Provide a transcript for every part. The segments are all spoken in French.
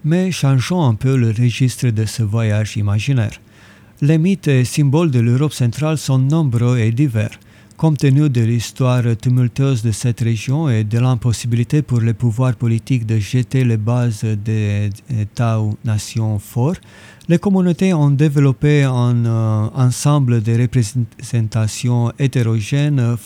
Mais changeons un peu le registre de ce voyage imaginaire. Les mythes et symboles de l'Europe centrale sont nombreux et divers. Compte tenu de l'histoire tumultueuse de cette région et de l'impossibilité pour les pouvoirs politiques de jeter les bases des États ou nations forts, les communautés ont développé un ensemble de représentations hétérogènes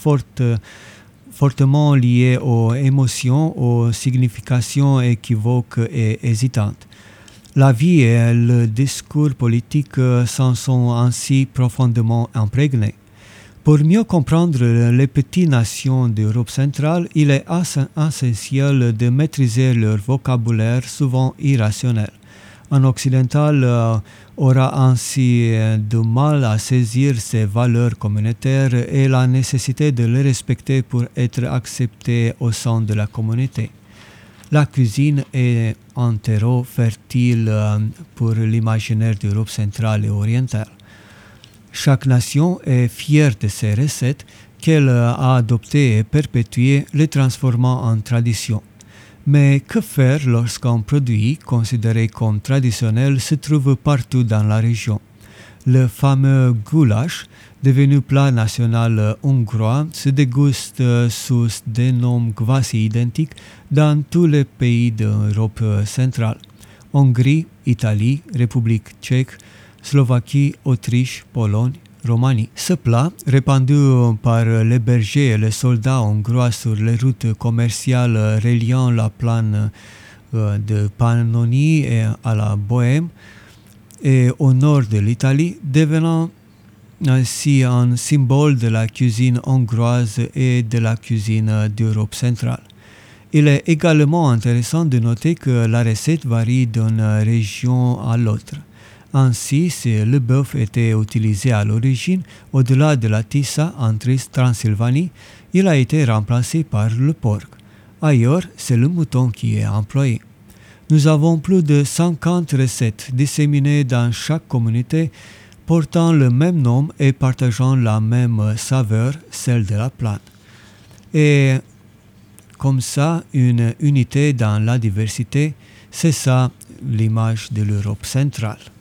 fortement liées aux émotions, aux significations équivoques et hésitantes. La vie et le discours politique s'en sont ainsi profondément imprégnés. Pour mieux comprendre les petites nations d'Europe centrale, il est essentiel de maîtriser leur vocabulaire souvent irrationnel. Un occidental aura ainsi du mal à saisir ces valeurs communautaires et la nécessité de les respecter pour être accepté au sein de la communauté. La cuisine est un terreau fertile pour l'imaginaire d'Europe centrale et orientale. Chaque nation est fière de ses recettes qu'elle a adoptées et perpétuées, les transformant en tradition. Mais que faire lorsqu'un produit considéré comme traditionnel se trouve partout dans la région? Le fameux goulash, devenu plat national hongrois, se déguste sous des noms quasi identiques dans tous les pays d'Europe centrale. Hongrie, Italie, République tchèque, Slovaquie, Autriche, Pologne, Roumanie. Ce plat, répandu par les bergers et les soldats hongrois sur les routes commerciales reliant la plaine de Pannonie à la Bohême et au nord de l'Italie, devenant ainsi un symbole de la cuisine hongroise et de la cuisine d'Europe centrale. Il est également intéressant de noter que la recette varie d'une région à l'autre. Ainsi, si le bœuf était utilisé à l'origine, au-delà de la Tisa en Transylvanie, il a été remplacé par le porc. Ailleurs, c'est le mouton qui est employé. Nous avons plus de 50 recettes disséminées dans chaque communauté, portant le même nom et partageant la même saveur, celle de la plaine. Et comme ça, une unité dans la diversité, c'est ça l'image de l'Europe centrale.